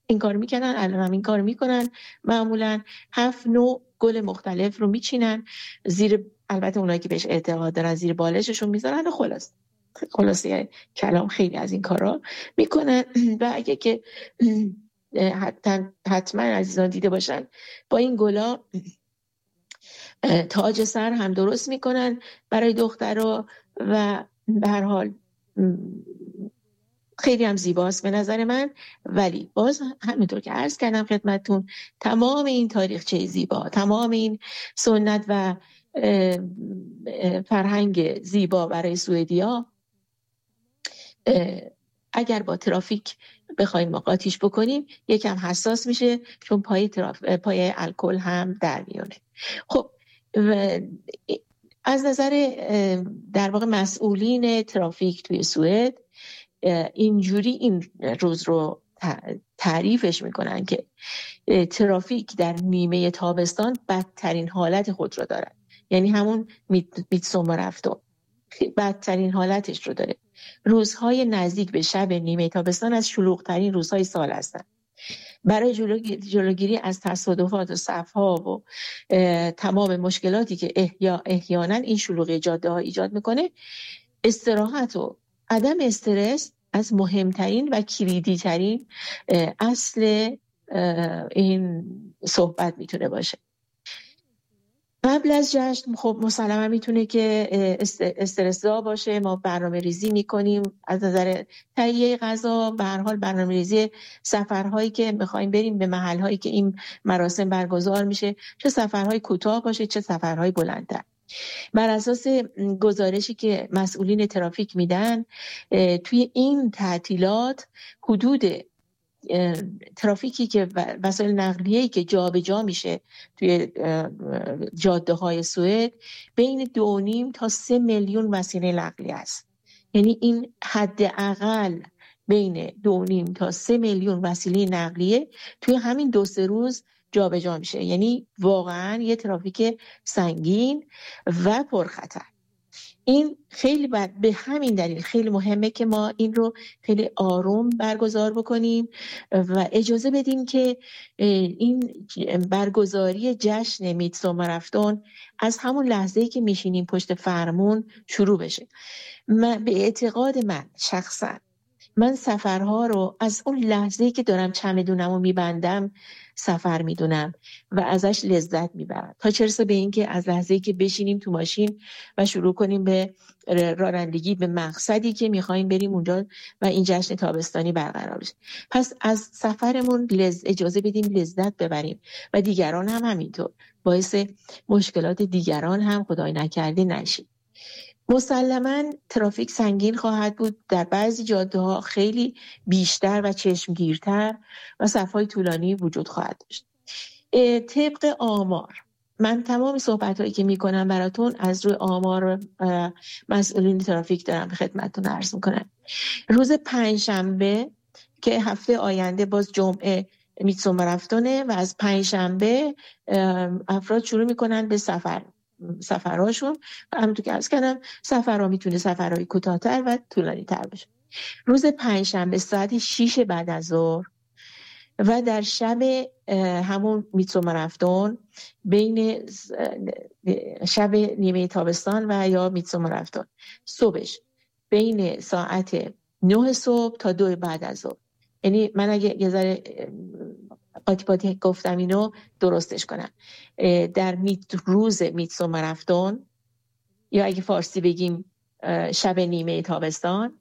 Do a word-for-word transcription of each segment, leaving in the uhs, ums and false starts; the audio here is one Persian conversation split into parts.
این کار میکنن، الان هم این کار میکنن. معمولا هفت نوع گل مختلف رو میچینن زیر، البته اونایی که بهش اعتقاد دارن زیر بالششون میذارن و خلاص خلاصه کلام خیلی از این کارا میکنن. و اگه که حتما عزیزان دیده باشن با این گلا تاج سر هم درست میکنن برای دخترها و به هر حال خیلی هم زیباست به نظر من. ولی باز همینطور که عرض کردم خدمتون، تمام این تاریخچه زیبا، تمام این سنت و فرهنگ زیبا برای سوئدیا اگر با ترافیک بخوایم قاطیش بکنیم یکم حساس میشه، چون پای تراف... پای الکل هم در میونه. خب از نظر در واقع مسئولین ترافیک توی سوئد اینجوری این روز رو تعریفش میکنن که ترافیک در نیمه تابستان بدترین حالت خود رو دارد، یعنی همون میتسومر افتون بدترین حالتش رو داره. روزهای نزدیک به شب نیمه تابستان از شلوغ‌ترین روزهای سال هستند. برای جلوگیری از تصادفات و صف‌ها و تمام مشکلاتی که احیا احیانا این شلوغی جاده ها ایجاد میکنه، استراحت و عدم استرس از مهمترین و کلیدی ترین اصل این صحبت میتونه باشه. قبل از جشن خب مسلما میتونه که استرس‌زا باشه. ما برنامه ریزی میکنیم از نظر تهیه غذا، به هر حال برنامه ریزی سفرهایی که میخوایم بریم به محلهایی که این مراسم برگزار میشه، چه سفرهای کوتاه باشه چه سفرهای بلندتر. بر اساس گزارشی که مسئولین ترافیک میدن توی این تعطیلات حدود ترافیکی که وسایل نقلیه‌ای که جابجا میشه توی جاده های سوئد بین دو و نیم تا سه میلیون وسیله نقلیه است. یعنی این حداقل بین دو و نیم تا سه میلیون وسیله نقلیه توی همین دو سه روز جابجا میشه. یعنی واقعا یه ترافیک سنگین و پرخطر. این خیلی بد. به همین دلیل خیلی مهمه که ما این رو خیلی آروم برگزار بکنیم و اجازه بدیم که این برگزاری جشن میتسومر افتون از همون لحظه‌ای که میشینیم پشت فرمون شروع بشه. من به اعتقاد من شخصا من سفرها رو از اون لحظه‌ای که دارم چمدونمو میبندم سفر میدونم و ازش لذت میبرم، تا چه رسه به این که از لحظه‌ای که بشینیم تو ماشین و شروع کنیم به رانندگی به مقصدی که میخوایم بریم اونجا و این جشن تابستانی برقرار بشه. پس از سفرمون لز... اجازه بدیم لذت ببریم و دیگران هم همینطور، باعث مشکلات دیگران هم خدای نکرده نشیم. مسلماً ترافیک سنگین خواهد بود، در بعضی جاده ها خیلی بیشتر و چشمگیرتر و صف‌های طولانی وجود خواهد داشت. طبق آمار، من تمام صحبت‌هایی که می‌کنم براتون از روی آمار مسئولین ترافیک دارم خدمتتون عرض می‌کنم. روز پنجشنبه که هفته آینده باز جمعه میتسومر افتونه و از پنجشنبه افراد شروع می‌کنن به سفر سفرهاشون و همونطور که عرض کردم سفرها میتونه سفرهای کوتاه‌تر و طولانی‌تر باشه. روز پنجشنبه ساعت شش بعد از ظهر و در شب همون میتسومر افتون بین شب نیمه تابستان و یا میتسومر افتون صبحش بین ساعت نه صبح تا دو بعد از ظهر. یعنی من اگه یه ذره قاطی پاتی گفتم اینو درستش کنم، در میت روز میتسومر افتون یا اگه فارسی بگیم شب نیمه تابستان،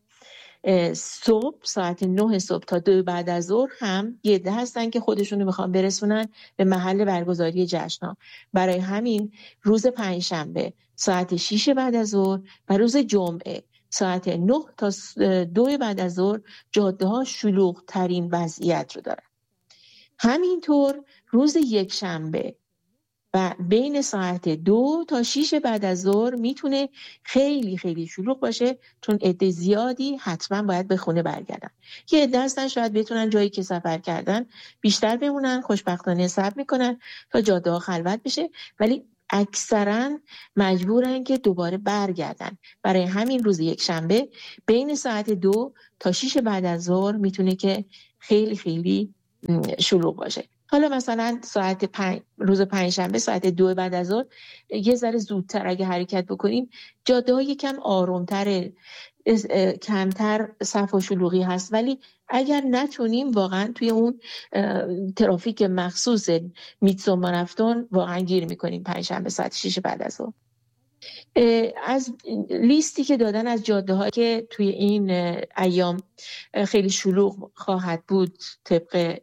صبح ساعت نه صبح تا دو بعد از ظهر هم یه ده هستن که خودشونو میخوان برسونن به محل برگزاری جشن‌ها. برای همین روز پنجشنبه ساعت شش بعد از ظهر و روز جمعه ساعت نه تا دو بعد از ظهر جاده ها شلوغ ترین وضعیت رو دارن. همینطور روز یک شنبه و بین ساعت دو تا شیش بعد از ظهر میتونه خیلی خیلی شلوغ باشه، چون عده زیادی حتما باید به خونه برگردن. یه عده هستن شاید بتونن جایی که سفر کردن بیشتر بمونن، خوشبختانه صبر میکنن تا جاده ها خلوت بشه، ولی اکثرا مجبورن که دوباره برگردن. برای همین روز یک شنبه بین ساعت دو تا شیش بعد از ظهر میتونه که خیلی خیلی شلوغ باشه. حالا مثلا ساعت پنج روز پنجشنبه ساعت دو بعد از ظهر یه ذره زودتر اگه حرکت بکنیم، جاده ها یکم آرومتره، کمتر صف و شلوغی هست. ولی اگر نتونیم واقعا توی اون ترافیک مخصوص میتسوما رفتن واقعا گیر میکنیم پنجشنبه ساعت شش بعد از ظهر. از لیستی که دادن از جاده هایی که توی این ایام خیلی شلوغ خواهد بود طبق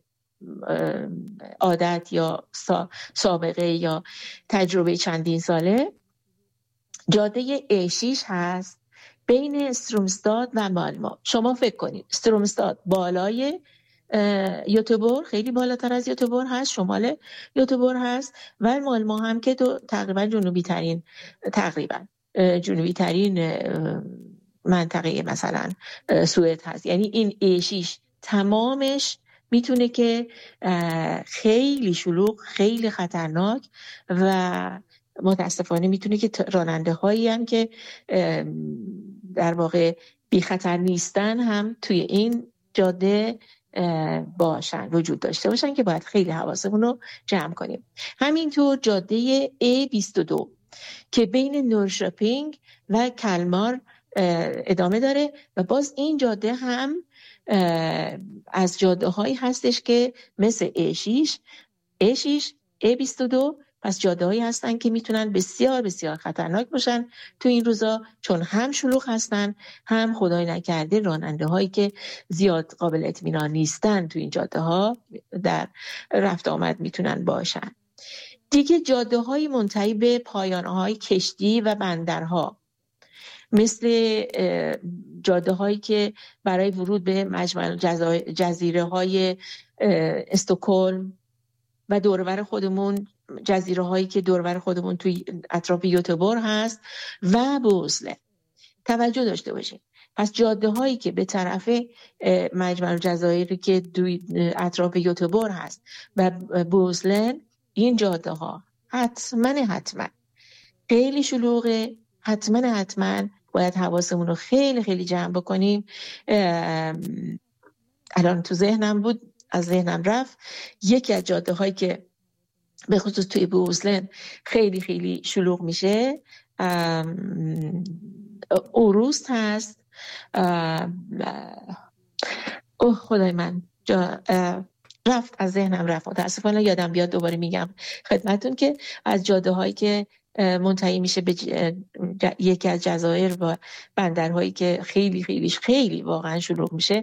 عادت یا سابقه یا تجربه چندین ساله، جاده ای شش هست بین استرومستاد و مالما. شما فکر کنید استرومستاد بالای یوتبور، خیلی بالاتر از یوتبور هست، شمال یوتبور هست، و مالما هم که تو تقریبا جنوبی ترین تقریبا جنوبی ترین منطقه مثلا سوئد هست. یعنی این ای شش تمامش میتونه که خیلی شلوغ، خیلی خطرناک و متاسفانه میتونه که راننده هایی هم که در واقع بی خطر نیستن هم توی این جاده باشن، وجود داشته باشن که باید خیلی حواسمون رو جمع کنیم. همینطور جاده ای بیست و دو که بین نورشاپینگ و کلمار ادامه داره و باز این جاده هم از جاده هایی هستش که مثل ای شش، ای شش، ای بیست و دو، پس جاده هایی هستن که میتونن بسیار بسیار خطرناک باشن تو این روزا، چون هم شلوغ هستن، هم خدای نکرده راننده هایی که زیاد قابل اطمینان نیستن تو این جاده ها در رفت آمد میتونن باشن. دیگه جاده های منتهی به پایانه های کشتی و بندرها، مثل جاده هایی که برای ورود به مجمع جزیره های استکهلم و دوربر خودمون، جزیره هایی که دوربر خودمون توی اطراف یوتبور هست و بوزله توجه داشته باشیم. پس جاده هایی که به طرف مجمع جزایری که توی اطراف یوتبور هست و بوزله، این جاده ها حتما حتما خیلی شلوغه، حتما حتما باید حواسمون رو خیلی خیلی جمع بکنیم. الان تو ذهنم بود، از ذهنم رفت، یکی از جاده هایی که به خصوص توی بوزلن خیلی خیلی شلوغ میشه اوروست هست. اوه خدای من جا رفت، از ذهنم رفت، متاسفانه یادم بیاد دوباره میگم خدمتون که از جاده هایی که منتهی میشه به یکی از جزایر و بندرهایی که خیلی خیلی خیلی واقعا شلوغ میشه،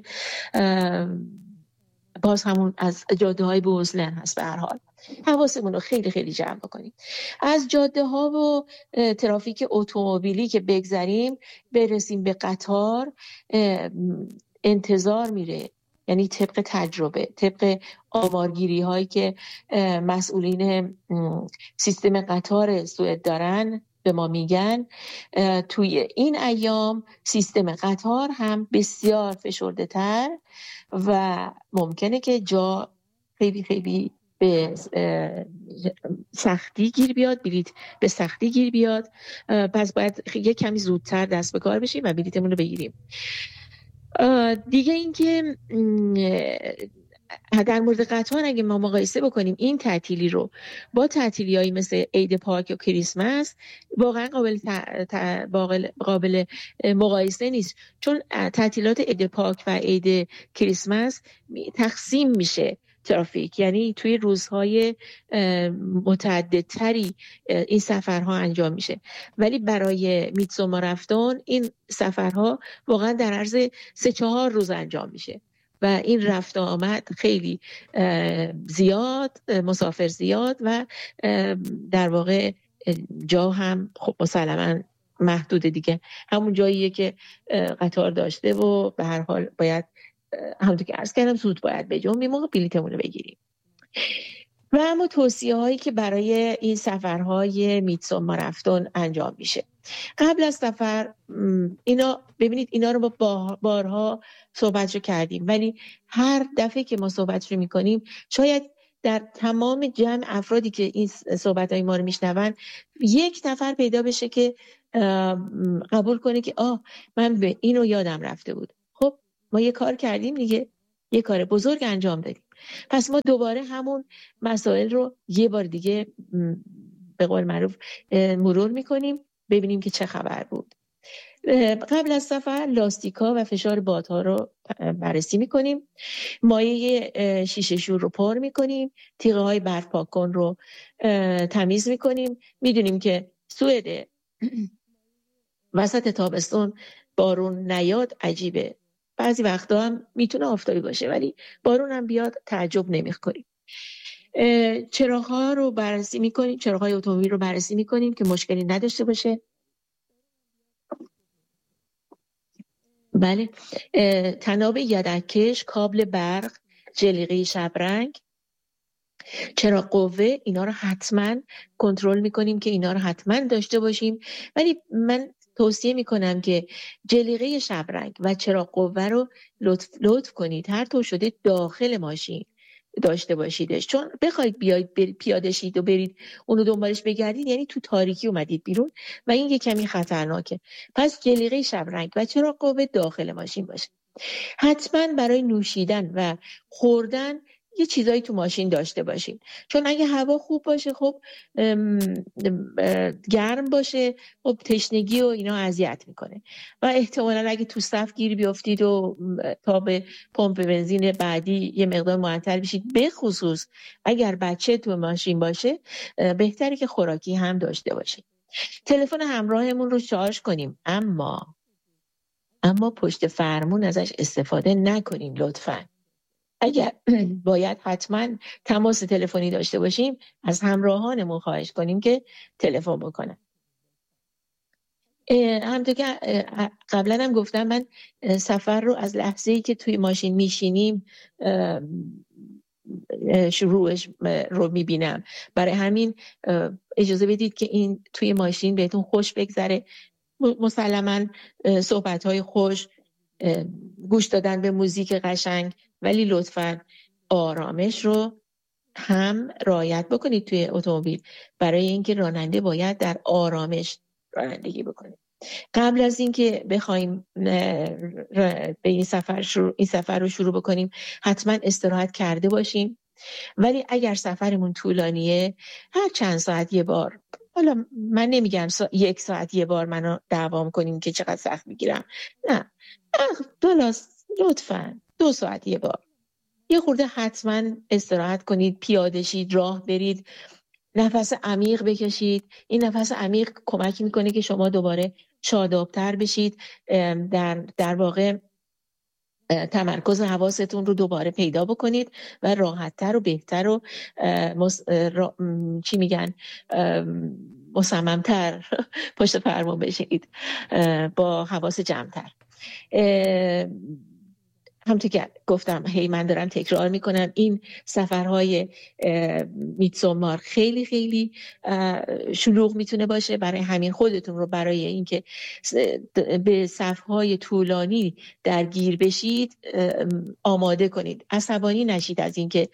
باز همون از جاده های بوزلن هست. به هر حال حواسمون رو خیلی خیلی جمع بکنیم. از جاده ها و ترافیک اتومبیلی که بگذریم برسیم به قطار، انتظار میره، یعنی طبق تجربه، طبق آمارگیری هایی که مسئولین سیستم قطار سوئد دارن به ما میگن، توی این ایام سیستم قطار هم بسیار فشرده تر و ممکنه که جا خیلی خیلی به سختی گیر بیاد، بلیت به سختی گیر بیاد. پس باید یک کمی زودتر دست به کار بشیم و بلیتمون رو بگیریم. دیگه این که در مورد قطار اگه ما مقایسه بکنیم این تعطیلی رو با تعطیلیایی مثل عید پاک و کریسمس، واقعا قابل قابل قابل مقایسه نیست، چون تعطیلات عید پاک و عید کریسمس تقسیم میشه ترافیک، یعنی توی روزهای متعددتری این سفرها انجام میشه. ولی برای میتسوما رفتن این سفرها واقعا در عرض سه چهار روز انجام میشه و این رفت آمد خیلی زیاد، مسافر زیاد و در واقع جا هم خب مسلماً محدود دیگه، همون جاییه که قطار داشته و به هر حال باید همونطور که عرض کردم زود باید بجنبیم و بلیتمون رو بگیریم. و اما توصیه هایی که برای این سفرهای میتسوما رفتن انجام میشه قبل از سفر، اینا ببینید اینا رو با بارها صحبت رو کردیم، ولی هر دفعه که ما صحبت رو میکنیم شاید در تمام جمع افرادی که این صحبت های ما رو میشنون یک نفر پیدا بشه که قبول کنه که آه من به اینو یادم رفته بود. خب ما یه کار کردیم دیگه، یه کار بزرگ انجام دادیم. پس ما دوباره همون مسائل رو یه بار دیگه به قول معروف مرور میکنیم، ببینیم که چه خبر بود. قبل از سفر لاستیکا و فشار بادها رو بررسی میکنیم، مایع شیشه شور رو پر میکنیم، تیغه های برف پاک کن رو تمیز میکنیم. میدونیم که سوئد وسط تابستون بارون نیاد عجیبه، بعضی وقتا هم میتونه آفتابی باشه ولی بارون هم بیاد تعجب نمیکنیم. چراغ‌ها رو بررسی میکنیم، چراغ‌های اتومبیل رو بررسی میکنیم که مشکلی نداشته باشه. بله، تناب یدککش، کابل برق، جلیقه شبرنگ، چراغ قوه، اینا رو حتما کنترل میکنیم که اینا رو حتما داشته باشیم. ولی من توصیه میکنم که جلیقه شبرنگ و چراغ قوه رو لطف, لطف کنید هر طور شده داخل ماشین داشته باشیدش، چون بخواید بیاید پیاده شید و برید اونو دنبالش بگردید یعنی تو تاریکی اومدید بیرون و این یه کمی خطرناکه. پس جلیقه شبرنگ و چراغ قوه داخل ماشین باشه. حتما برای نوشیدن و خوردن یه چیزایی تو ماشین داشته باشین، چون اگه هوا خوب باشه خب گرم باشه خب تشنگی و اینا اذیت میکنه و احتمالاً اگه تو صف گیر بیافتید و تا به پمپ بنزین بعدی یه مقدار معطل بشید، به خصوص اگر بچه تو ماشین باشه بهتره که خوراکی هم داشته باشید. تلفن همراهمون رو شارژ کنیم، اما اما پشت فرمون ازش استفاده نکنیم لطفاً. اگر باید حتما تماس تلفنی داشته باشیم از همراهانمون خواهش کنیم که تلفن بکنن. همونطور که قبلا هم گفتم من سفر رو از لحظه‌ای که توی ماشین میشینیم شروعش رو میبینم، برای همین اجازه بدید که این توی ماشین بهتون خوش بگذره. مسلماً صحبت‌های خوش، گوش دادن به موزیک قشنگ، ولی لطفاً آرامش رو هم رعایت بکنید توی اتومبیل، برای اینکه راننده باید در آرامش رانندگی بکنه. قبل از اینکه بخوایم به این سفر شروع این سفر رو شروع بکنیم حتما استراحت کرده باشیم. ولی اگر سفرمون طولانیه هر چند ساعت یه بار، حالا من نمیگم سا... یک ساعت یه بار منو دعوام کنیم که چقدر سخت میگیرم، نه، دولاس لطفاً دو ساعت یه بار یه خورده حتما استراحت کنید، پیاده شید، راه برید، نفس عمیق بکشید. این نفس عمیق کمک میکنه که شما دوباره شادابتر بشید، در در واقع تمرکز حواستون رو دوباره پیدا بکنید و راحتتر و بهتر و مس... را... چی میگن مصممتر پشت فرمون بشید، با حواس جمعتر. همونطور که گفتم هی من دارم تکرار میکنم، این سفرهای میتسومار خیلی خیلی شلوغ میتونه باشه، برای همین خودتون رو برای اینکه به صفهای طولانی درگیر بشید آماده کنید. عصبانی نشید از اینکه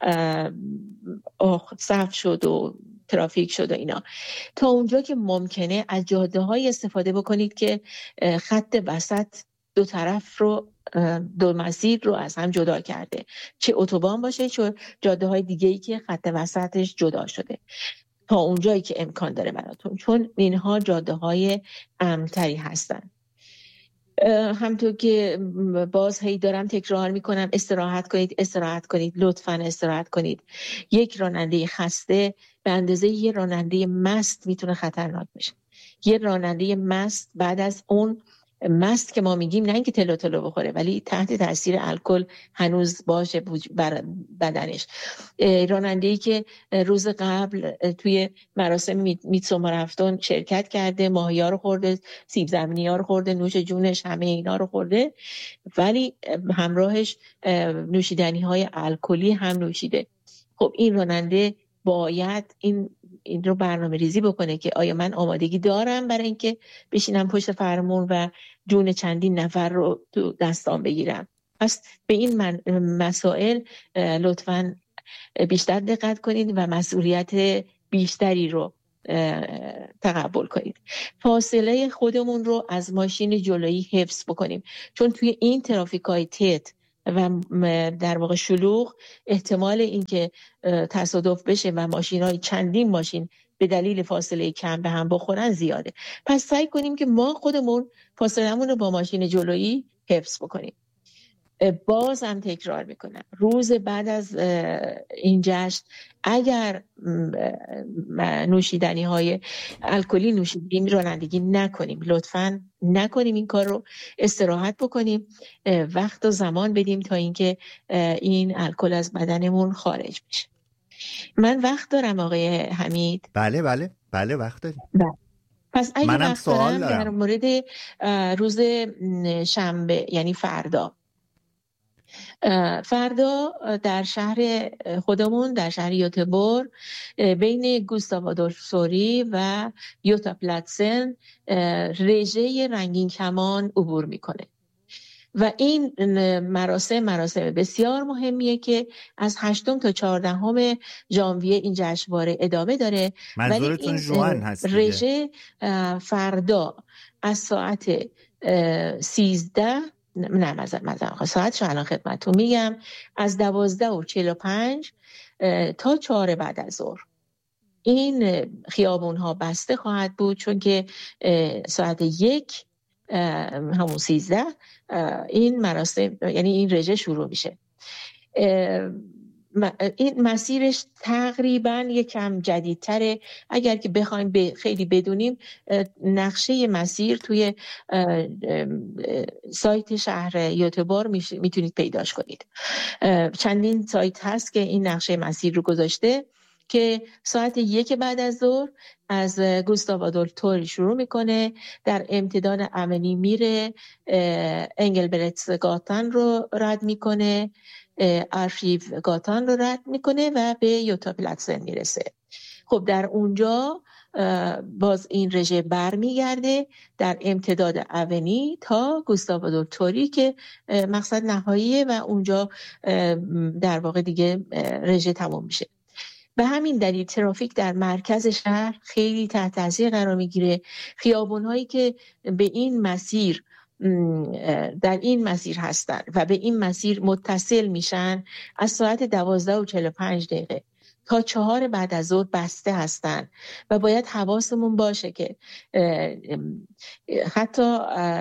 صف شد و ترافیک شد و اینا. تا اونجا که ممکنه از جاده های استفاده بکنید که خط وسط دو طرف رو دو مسیر رو از هم جدا کرده، چه اتوبان باشه چه جاده های دیگه‌ای که خط وسطش جدا شده، تا اونجایی که امکان داره براتون، چون اینها جاده های امن‌تری هستن. همونطور که باز هی دارم تکرار میکنم، استراحت کنید، استراحت کنید، لطفاً استراحت کنید. یک راننده خسته به اندازه یه راننده مست میتونه خطرناک بشه. یه راننده مست بعد از اون مست که ما میگیم نه اینکه تلو تلو بخوره، ولی تحت تاثیر الکل هنوز باشه بر بدنش، راننده‌ای که روز قبل توی مراسم میتسوما رفتن شرکت کرده، ماهی‌ها رو خورده، سیب زمینی‌ها رو خورده، نوش جونش همه اینا رو خورده، ولی همراهش نوشیدنی‌های الکلی هم نوشیده. خب این راننده باید این این رو برنامه ریزی بکنه که آیا من آمادگی دارم برای اینکه بشینم پشت فرمون و جون چندین نفر رو تو دستام بگیرم. پس به این مسائل لطفاً بیشتر دقت کنید و مسئولیت بیشتری رو تقبل کنید. فاصله خودمون رو از ماشین جلویی حفظ بکنیم، چون توی این ترافیکای تیت و در واقع شلوغ، احتمال اینکه تصادف بشه و ماشین‌های چندین ماشین به دلیل فاصله کم به هم بخورن زیاده. پس سعی کنیم که ما خودمون فاصله‌مون رو با ماشین جلویی حفظ بکنیم. باز هم تکرار میکنم، روز بعد از این جشن اگر نوشیدنی های الکلی نوشیدیم رانندگی نکنیم، لطفاً نکنیم این کار رو، استراحت بکنیم، وقت و زمان بدیم تا اینکه این الکل از بدنمون خارج بشه. من وقت دارم آقای حمید؟ بله بله بله وقت داریم. پس اگه منم وقت سوال دارم در مورد روز شنبه یعنی فردا فردا در شهر خودمون، در شهر یوتبور، بین گوستاو آدولف سوری و یوتا پلاتسن رژه رنگین کمان عبور میکنه و این مراسم مراسم بسیار مهمیه که از هشتم تا چهاردهم ژانویه این جشنواره ادامه داره. منظورتون ژوئن هست دیگه؟ رژه فردا از ساعت سیزده نه مزد مزد ساعتشو الان خدمتتون میگم، از دوازده و چهل و پنج تا چهار بعد از ظهر این خیابون ها بسته خواهد بود، چون که ساعت یک همون سیزده این مراسم یعنی این رژه شروع میشه. این مسیرش تقریبا یکم جدیدتره. اگر که بخوایم ب... خیلی بدونیم، نقشه مسیر توی سایت شهر یوتبور میتونید پیداش کنید. چندین سایت هست که این نقشه مسیر رو گذاشته که ساعت یک بعد از ظهر از گوستاو آدولف توری شروع میکنه، در امتداد امنی میره، انگلبرتس گاتان رو رد میکنه، آرشیو گاتان رو رد میکنه و به یوتا پلاتسن میرسه. خب در اونجا باز این رژه بر میگرده در امتداد اونی تا گوستاو آدولف توری که مقصد نهاییه و اونجا در واقع دیگه رژه تموم میشه. به همین دلیل ترافیک در مرکز شهر خیلی تحت تاثیر قرار میگیره. خیابون‌هایی که به این مسیر در این مسیر هستن و به این مسیر متصل میشن از ساعت دوازده و چهل و پنج دقیقه تا چهار بعد از ظهر بسته هستن و باید حواسمون باشه که حتی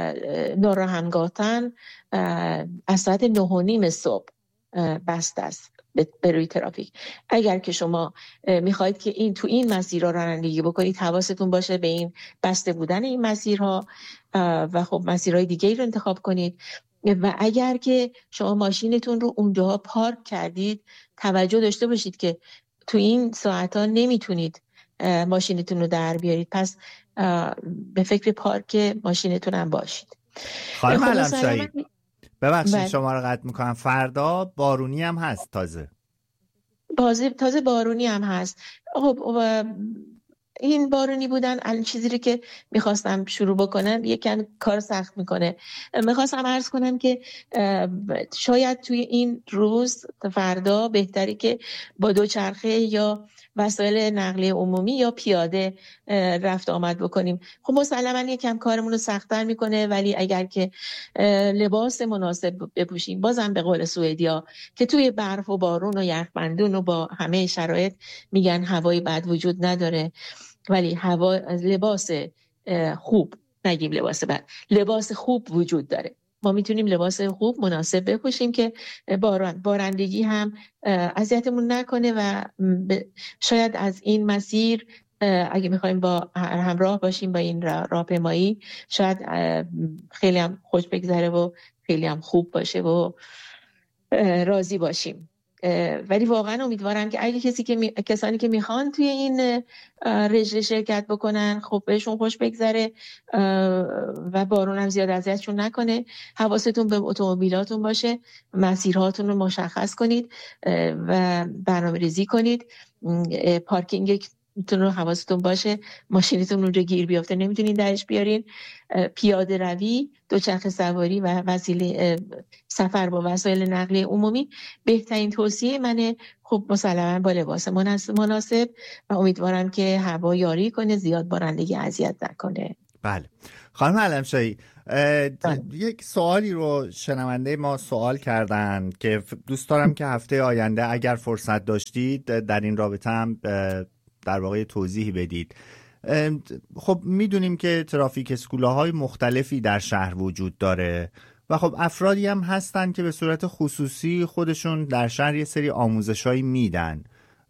نوراهنگاتن از ساعت نه و نیم صبح بسته است به روی ترافیک. اگر که شما میخواید که این تو این مسیرها رانندگی بکنید، حواستون باشه به این بسته بودن این مسیرها و خب مسیرهای دیگه رو انتخاب کنید. و اگر که شما ماشینتون رو اونجا پارک کردید، توجه داشته باشید که تو این ساعتها نمیتونید ماشینتون رو در بیارید، پس به فکر پارک ماشینتون هم باشید. خانم علمشاهی ببخشید شما رو قطع میکنم، فردا بارونی هم هست، تازه بازی تازه بارونی هم هست. خب این بارونی بودن الان چیزی رو که میخواستم شروع بکنم یکم کار سخت میکنه. میخواستم عرض کنم که شاید توی این روز فردا بهتری که با دوچرخه یا وسایل نقلیه عمومی یا پیاده رفت آمد بکنیم. خب مسلماً یکم کارمون رو سخت‌تر میکنه، ولی اگر که لباس مناسب بپوشیم، بازم به قول سوئدیا که توی برف و بارون و یخبندون و با همه شرایط میگن هوای بد وجود نداره، ولی هوا لباس خوب، نگیم لباس بد، لباس خوب وجود داره. ما میتونیم لباس خوب مناسب بپوشیم که باران بارندگی هم اذیتمون نکنه و شاید از این مسیر اگه میخوایم با همراه باشیم با این راهپیمایی شاید خیلی هم خوش بگذره و خیلی هم خوب باشه و راضی باشیم. ولی واقعا امیدوارم که اگه کسی که می... کسانی که میخوان توی این رژه شرکت بکنن خب بهشون خوش بگذره و بارون هم زیاد اذیتشون نکنه. حواستون به اتومبیلاتون باشه، مسیرهاتون رو مشخص کنید و برنامه‌ریزی کنید. پارکینگ تون رو حواستون باشه، ماشینتون اونجا گیر بیافته نمیتونین درش بیارین. پیاده روی، دوچرخه سواری و وسیله سفر با وسایل نقلیه عمومی بهترین توصیه منه. خب مسلماً با لباس مناسب و امیدوارم که هوا یاری کنه، زیاد بارندگی اذیت نکنه. بله. خانم علمشاهی، یک سوالی رو شنونده ما سوال کردن که دوست دارم که هفته آینده اگر فرصت داشتید در این رابطه هم در واقع توضیحی بدید. خب میدونیم که ترافیک اسکولاهای مختلفی در شهر وجود داره و خب افرادی هم هستن که به صورت خصوصی خودشون در شهر یه سری آموزشایی میدن.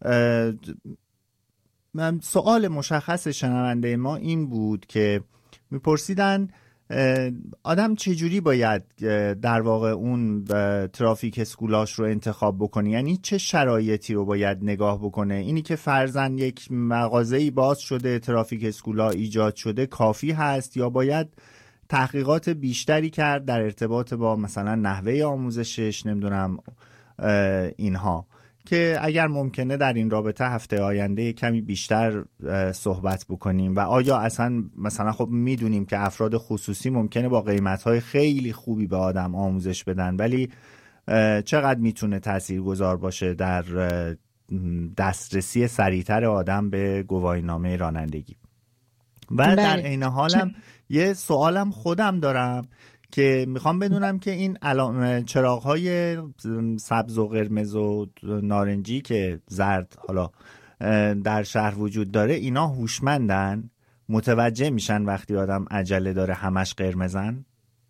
سوال مشخص شنونده ما این بود که میپرسیدن آدم چجوری باید در واقع اون ترافیک اسکولاش رو انتخاب بکنه، یعنی چه شرایطی رو باید نگاه بکنه؟ اینی که فرضاً یک مغازه‌ای باز شده، ترافیک اسکولا ایجاد شده کافی هست یا باید تحقیقات بیشتری کرد در ارتباط با مثلا نحوه آموزشش، نمیدونم اینها، که اگر ممکنه در این رابطه هفته آینده کمی بیشتر صحبت بکنیم. و آیا اصلا مثلا خب میدونیم که افراد خصوصی ممکنه با قیمت‌های خیلی خوبی به آدم آموزش بدن، ولی چقدر میتونه تاثیرگذار باشه در دسترسی سریعتر آدم به گواهینامه رانندگی؟ و در عین حالم یه سوالم خودم دارم که میخوام بدونم که این علائم چراغ‌های سبز و قرمز و نارنجی که زرد حالا در شهر وجود داره، اینا هوشمندن؟ متوجه میشن وقتی آدم عجله داره همش قرمزن؟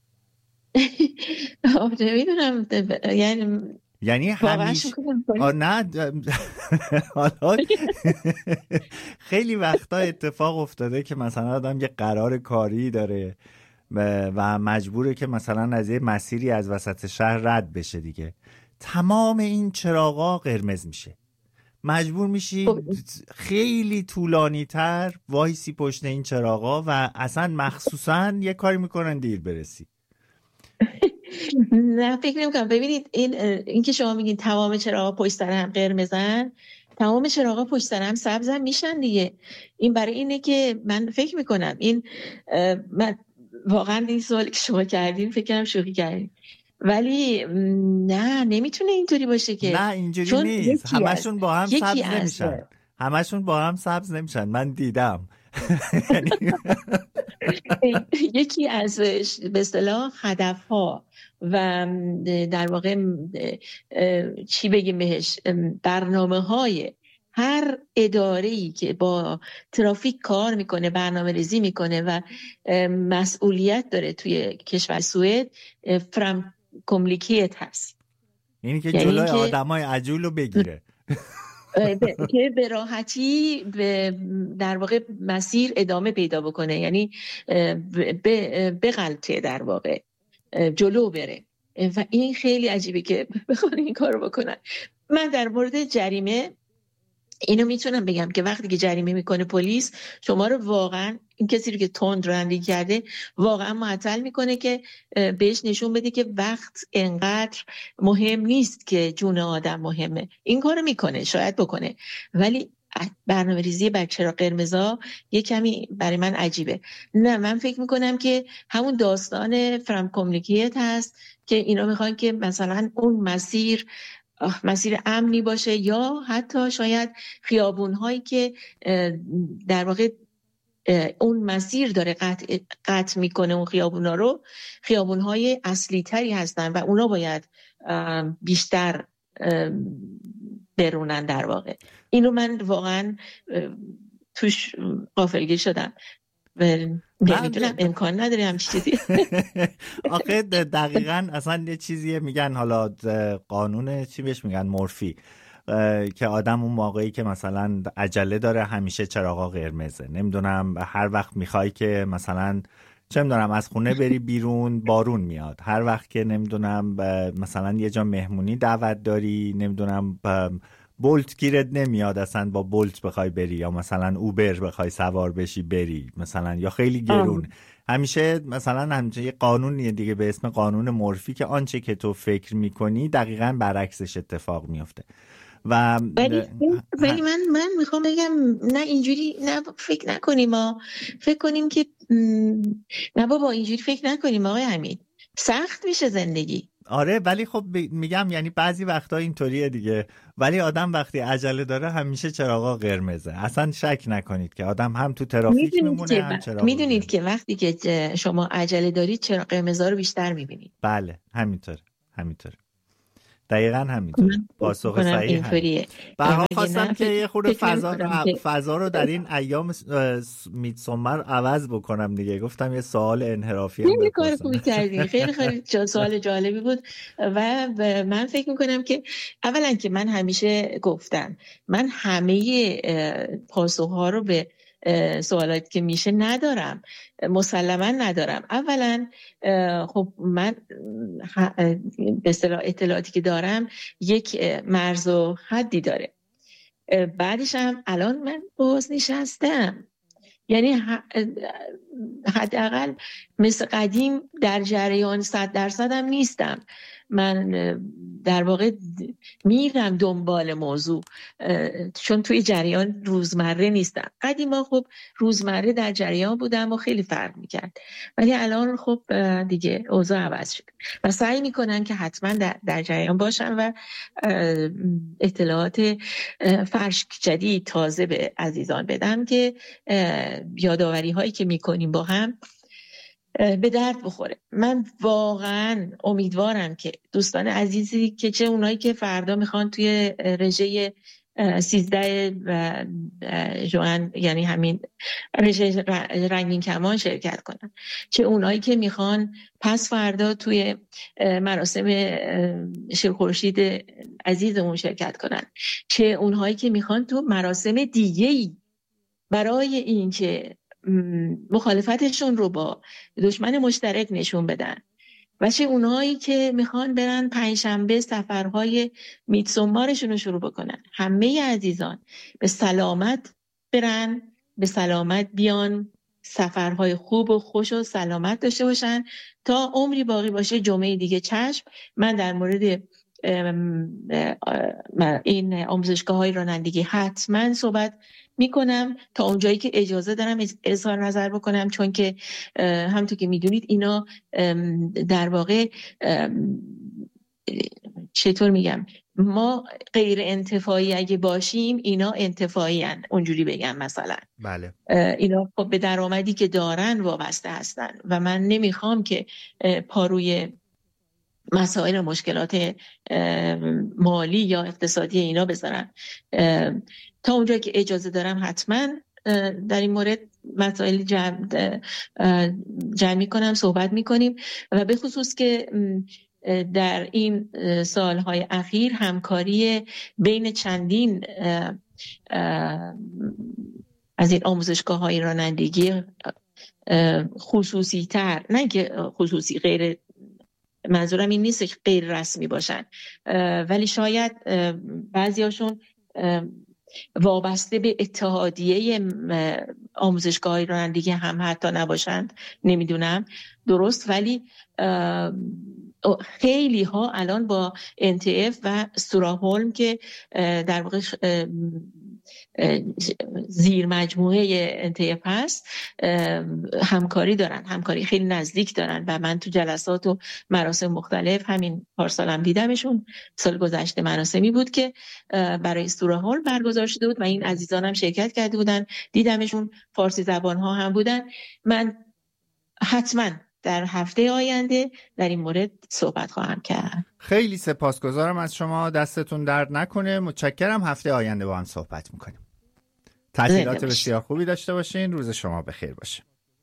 نمیدونم، یعنی یعنی همیشه نه حالا خیلی وقتا اتفاق افتاده که مثلا آدم یه قرار کاری داره و مجبوره که مثلا از یه مسیری از وسط شهر رد بشه دیگه، تمام این چراغا قرمز میشه، مجبور میشی خیلی طولانی تر وایسی پشت این چراغا و اصلا مخصوصا یه کاری میکنن دیر برسی. نه فکر نمیکنم. ببینید این این که شما میگین تمام چراغا پشت سر هم قرمزن، تمام چراغا پشت سر هم سبزن میشن دیگه. این برای اینه که من فکر میکنم این من واقعا این سوالی که شما کردین فکر کنم شوخی کردین، ولی نه نمیتونه اینطوری باشه که نه اینجوری نیست. همشون با هم سبز نمیشن، همشون با هم سبز نمیشن، من دیدم. یکی از به اصطلاح هدفها و در واقع چی بگیم بهش، برنامه‌های هر اداره‌ای که با ترافیک کار میکنه، برنامه ریزی میکنه و مسئولیت داره توی کشور سوئد، فرام کملیکیت هست. اینی که یعنی جلوی آدمای عجول رو بگیره که به راحتی به در واقع مسیر ادامه پیدا بکنه، یعنی به غلطه در واقع جلو بره. و این خیلی عجیبه که بخوان این کارو بکنن. من در مورد جریمه اینو میتونم بگم که وقتی که جریمه میکنه پلیس، شما رو واقعا، این کسی رو که تند رانندگی کرده واقعا معطل میکنه که بهش نشون بده که وقت انقدر مهم نیست که جون آدم مهمه. این کارو میکنه، شاید بکنه، ولی برنامه ریزی بر چراغ قرمزا یه کمی برای من عجیبه. نه من فکر میکنم که همون داستان فرام کملیکیت هست که اینا میخوان که مثلا اون مسیر مسیر امنی باشه، یا حتی شاید خیابون هایی که در واقع اون مسیر داره قطع, قطع میکنه اون خیابون ها رو، خیابون های اصلی تری هستن و اونا باید بیشتر برونن در واقع. اینو من واقعا توش غافلگیر شدم و نمیدونم، امکان نداره همچی چیزی. آخه دقیقاً اصلا یه چیزیه میگن، حالا قانون چی بهش میگن، مورفی، که آدم اون موقعی که مثلا عجله داره همیشه چراغا قرمزه. نمیدونم هر وقت میخوای که مثلا چه میدونم از خونه بری بیرون بارون میاد، هر وقت که نمیدونم مثلا یه جا مهمونی دعوت داری، نمیدونم بولت گیرت نمیاد اصلا با بولت بخوای بری، یا مثلا اوبر بخوای سوار بشی بری مثلا، یا خیلی گرون آه. همیشه مثلا همیشه یه قانونیه دیگه به اسم قانون مورفی که آنچه که تو فکر میکنی دقیقاً برعکسش اتفاق میفته. و ولی ولی من من میخوام بگم نه اینجوری نه فکر نکنیم، ما فکر کنیم که نه بابا اینجوری فکر نکنیم آقای حمید. سخت میشه زندگی. آره ولی خب میگم یعنی بعضی وقتا اینطوریه دیگه، ولی آدم وقتی عجله داره همیشه چراغا قرمزه. اصلا شک نکنید که آدم هم تو ترافیک میمونه هم چراغا. میدونید که وقتی که شما عجله دارید چراغ قرمزا رو بیشتر میبینید. بله همینطوره، همینطوره، دقیقاً همینطوره. پاسخ صحیح همینطوریه. برای خواستم که یه خورده فضا رو فضا رو در این ایام میدسومر عوض بکنم دیگه. گفتم یه سوال انحرافی هم بپرسم. کار خوبی کردین. خیلی خیلی سوال جالبی بود و من فکر میکنم که اولا که من همیشه گفتم من همه پاسخ‌ها رو به سوالاتی که میشه ندارم، مسلما ندارم. اولا خب من به اصطلاح اطلاعاتی که دارم یک مرز و حدی داره. بعدش هم الان من باز نشستم، یعنی حداقل مثل قدیم در جریان صد درصد هم نیستم. من در واقع میرم دنبال موضوع چون توی جریان روزمره نیستم. قدیما خب روزمره در جریان بودم و خیلی فرق میکرد، ولی الان خب دیگه اوضاع عوض شد و سعی میکنن که حتما در, در جریان باشن و اطلاعات فرش جدید تازه به عزیزان بدم که یادآوری هایی که میکنیم با هم به درد بخوره. من واقعا امیدوارم که دوستان عزیزی که چه اونایی که فردا میخوان توی رژه سیزده ژوئن یعنی همین رژه رنگین کمان شرکت کنن، چه اونایی که میخوان پس فردا توی مراسم شیر خورشید عزیزمون شرکت کنن، چه اونهایی که میخوان تو مراسم دیگه‌ای برای این که مخالفتشون رو با دشمن مشترک نشون بدن، و چه اونهایی که میخوان برن پنجشنبه سفرهای میتسومارشون رو شروع بکنن. همه عزیزان به سلامت برن، به سلامت بیان، سفرهای خوب و خوش و سلامت داشته باشن تا عمری باقی باشه. جمعه دیگه چشم من در مورد این آموزشگاه های رانندگی حتما صحبت میکنم تا اونجایی که اجازه دارم اظهار نظر بکنم، چون که همونطور که میدونید اینا در واقع چطور میگم، ما غیر انتفاعی اگه باشیم اینا انتفاعی هن. اونجوری بگم مثلا بله. اینا خب به درآمدی که دارن وابسته هستن و من نمیخوام که پاروی مسائل و مشکلات مالی یا اقتصادی اینا بذارن. تا اونجایی که اجازه دارم حتما در این مورد مسائل جمع, جمع میکنم، صحبت میکنیم و به خصوص که در این سالهای اخیر همکاری بین چندین از این آموزشگاه های رانندگی خصوصی تر، نه که خصوصی، غیر، منظورم این نیست که غیر رسمی باشن، ولی شاید بعضیاشون وابسته به اتحادیه آموزشگاه رانندگی هم حتی نباشند، نمیدونم درست، ولی خیلی ها الان با ان تی اف و سوراهولم که در واقع زیر مجموعه ان تی اف هست همکاری دارن، همکاری خیلی نزدیک دارن و من تو جلسات و مراسم مختلف، همین پارسال هم دیدمشون، سال گذشته مراسمی بود که برای سوراهولم برگزار شده بود و این عزیزانم شرکت کرده بودن، دیدمشون، فارسی زبان ها هم بودن. من حتما در هفته آینده در این مورد صحبت خواهم کرد. خیلی سپاسگزارم از شما، دستتون درد نکنه، متشکرم. هفته آینده با هم صحبت میکنیم. تحصیلات بسیار خوبی داشته باشین، روز شما بخیر باشه.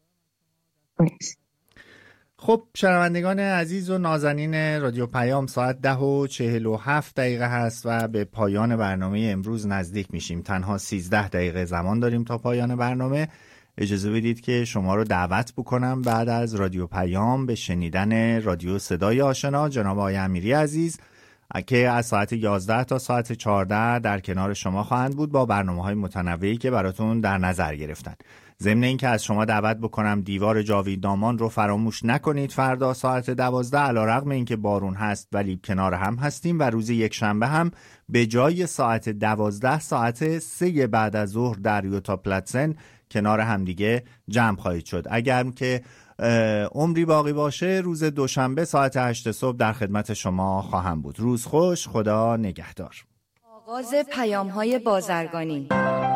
خب شنوندگان عزیز و نازنین رادیو پیام، ساعت ده و چهل و هفت دقیقه هست و به پایان برنامه امروز نزدیک میشیم. تنها سیزده دقیقه زمان داریم تا پایان برنامه. اجازه بدید که شما رو دعوت بکنم بعد از رادیو پیام به شنیدن رادیو صدای آشنا جناب آقای امیری عزیز که از ساعت یازده تا ساعت چهارده در کنار شما خواهند بود با برنامه‌های متنوعی که براتون در نظر گرفتن. ضمن این که از شما دعوت بکنم دیوار جاویدنامان رو فراموش نکنید. فردا ساعت دوازده علیرغم اینکه بارون هست ولی کنار هم هستیم و روز یک شنبه هم به جای ساعت دوازده ساعت سه بعد از ظهر در یوتا پلاتسن کنار همدیگه جمع خواهید شد. اگر که عمری باقی باشه روز دوشنبه ساعت هشت صبح در خدمت شما خواهم بود. روز خوش، خدا نگهدار. آغاز پیام‌های بازرگانی.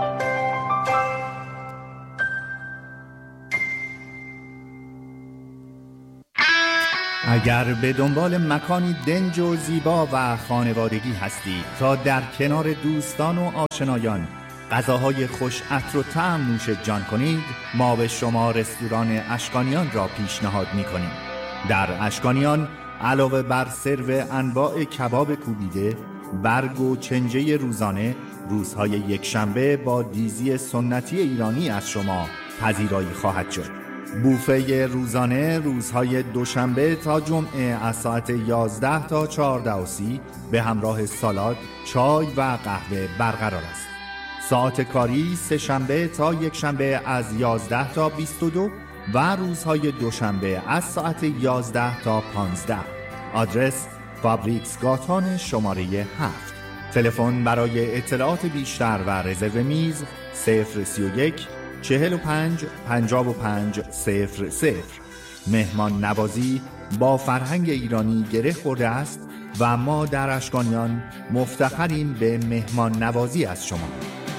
اگر به دنبال مکانی دنج و زیبا و خانوادگی هستی تا در کنار دوستان و آشنایان غذاهای خوش عطر و طعم نوش جان کنید، ما به شما رستوران اشکانیان را پیشنهاد می‌کنیم. در اشکانیان علاوه بر سرو انواع کباب کوبیده، برگ و چنجه روزانه، روزهای یکشنبه با دیزی سنتی ایرانی از شما پذیرایی خواهد شد. بوفه روزانه روزهای دوشنبه تا جمعه از ساعت یازده تا چهارده و سی به همراه سالاد، چای و قهوه برقرار است. ساعت کاری سه شنبه تا یک شنبه از یازده تا بیست و دو و روزهای دوشنبه از ساعت یازده تا پانزده. آدرس فابریکس گاتان شماره هفت. تلفن برای اطلاعات بیشتر و رزرو میز صفر سی و یک چهل و پنج پنجاه و پنج صفر صفر. مهمان نوازی با فرهنگ ایرانی گره خورده است و ما در اشکانیان مفتخریم به مهمان نوازی از شما.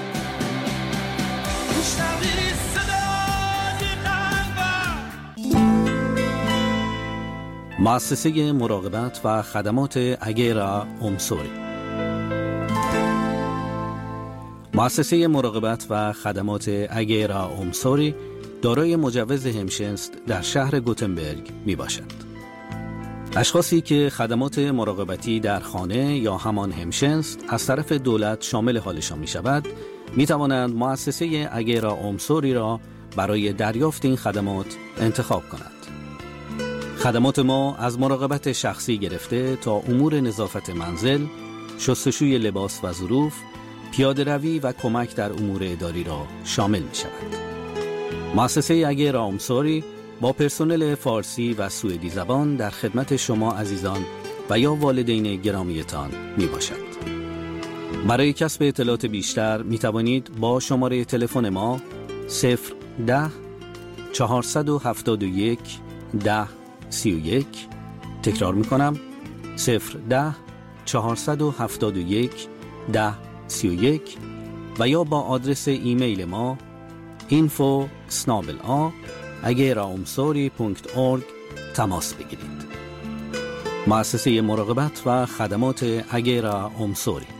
مؤسسه مراقبت و خدمات اگیرا اومسوری. مؤسسه مراقبت و خدمات اگیرا اومسوری دارای مجوز همشنست در شهر گوتنبرگ می باشد. اشخاصی که خدمات مراقبتی در خانه یا همان همشنست از طرف دولت شامل حالشان می شود، می توانند مؤسسه اگیرا اومسوری را برای دریافت این خدمات انتخاب کنند. خدمات ما از مراقبت شخصی گرفته تا امور نظافت منزل، شستشوی لباس و ظروف، پیاده روی و کمک در امور اداری را شامل می شود. مؤسسه اگیرا اومسوری با پرسنل فارسی و سوئدی زبان در خدمت شما عزیزان و یا والدین گرامیتان می باشد. برای کسب اطلاعات بیشتر می توانید با شماره تلفن ما صفر ده چهارصد و هفتاد و یک ده سی و یک، تکرار می کنم صفر ده چهارصد و هفتاد و یک ده سی و یک و یا با آدرس ایمیل ما info snabel-a ageraomsorg punkt org تماس بگیرید. مؤسسه مراقبت و خدمات اگیرا اومسوری.